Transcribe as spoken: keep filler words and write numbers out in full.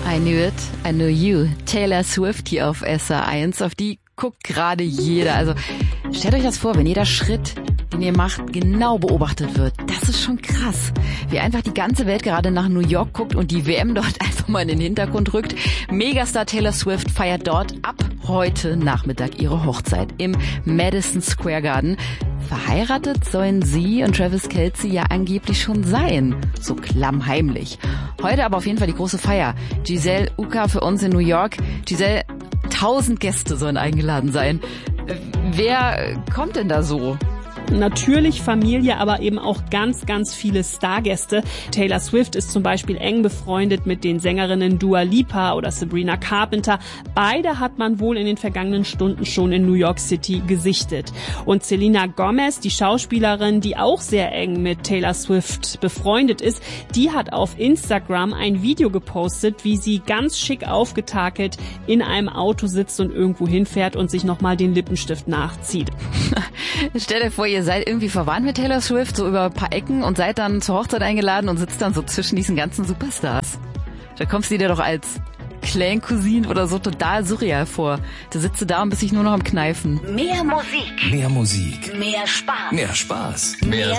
I knew it, I knew you. Taylor Swift hier auf S R eins, auf die guckt gerade jeder. Also stellt euch das vor, wenn jeder Schritt, den ihr macht, genau beobachtet wird. Das ist schon krass. Wie einfach die ganze Welt gerade nach New York guckt und die W M dort einfach mal in den Hintergrund rückt. Megastar Taylor Swift feiert dort ab heute Nachmittag ihre Hochzeit im Madison Square Garden. Verheiratet sollen sie und Travis Kelce ja angeblich schon sein. So klammheimlich. Heute aber auf jeden Fall die große Feier. Giselle Uka für uns in New York. Giselle, tausend Gäste sollen eingeladen sein. Wer kommt denn da so? Natürlich Familie, aber eben auch ganz, ganz viele Stargäste. Taylor Swift ist zum Beispiel eng befreundet mit den Sängerinnen Dua Lipa oder Sabrina Carpenter. Beide hat man wohl in den vergangenen Stunden schon in New York City gesichtet. Und Selena Gomez, die Schauspielerin, die auch sehr eng mit Taylor Swift befreundet ist, die hat auf Instagram ein Video gepostet, wie sie ganz schick aufgetakelt in einem Auto sitzt und irgendwo hinfährt und sich nochmal den Lippenstift nachzieht. Stell dir vor, ihr seid irgendwie verwandt mit Taylor Swift, so über ein paar Ecken und seid dann zur Hochzeit eingeladen und sitzt dann so zwischen diesen ganzen Superstars. Da kommst du dir doch als Clan-Cousin oder so total surreal vor. Da sitzt du da und bist dich nur noch am Kneifen. Mehr Musik. Mehr Musik. Mehr Spaß. Mehr Spaß. Mehr